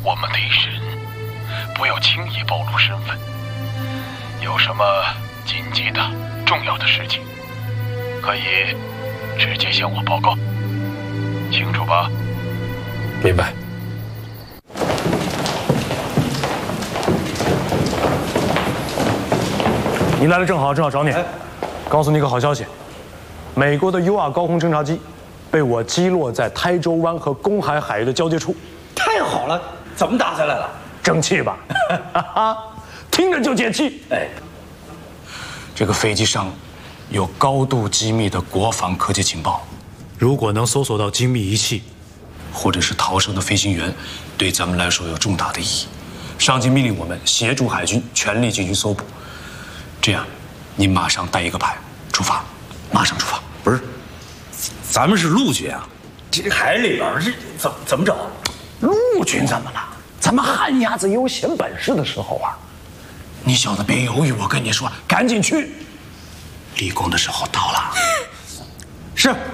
我们得神，不要轻易暴露身份。有什么紧急的、重要的事情，可以直接向我报告，清楚吧？ 明白。 你来了正好找你。告诉你个好消息，美国的 UR 高空侦察机被我击落在台州湾和公海海域的交界处。 太好了，怎么打下来了？ 争气吧？听着就解气。 哎，这个飞机上有高度机密的国防科技情报，如果能搜索到精密仪器，或者是逃生的飞行员，对咱们来说有重大的意义。上级命令我们协助海军全力进行搜捕。这样，你马上带一个排出发，马上出发。 不是，咱们是陆军啊，这海里边这怎么找？ 陆军怎么了？咱们旱鸭子也有显本事的时候啊！ 你小子别犹豫，我跟你说，赶紧去。立功的时候到了。 是。